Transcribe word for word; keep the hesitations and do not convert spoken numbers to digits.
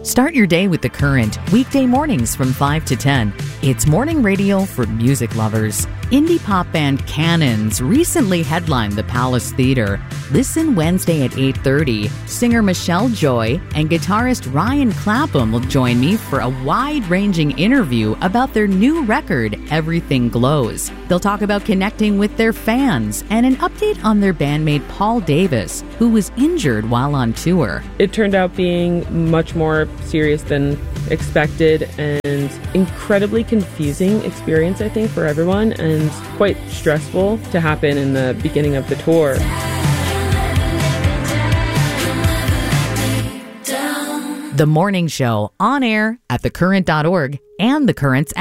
Start your day with The Current, weekday mornings from five to ten. It's morning radio for music lovers. Indie pop band Cannons recently headlined the Palace Theatre. Listen Wednesday at eight thirty. Singer Michelle Joy and guitarist Ryan Clapham will join me for a wide-ranging interview about their new record, Everything Glows. They'll talk about connecting with their fans and an update on their bandmate Paul Davis, who was injured while on tour. It turned out being much more serious than expected and incredibly confusing experience, I think, for everyone, and quite stressful to happen in the beginning of the tour. The Morning Show, on air at the current dot org and The Current's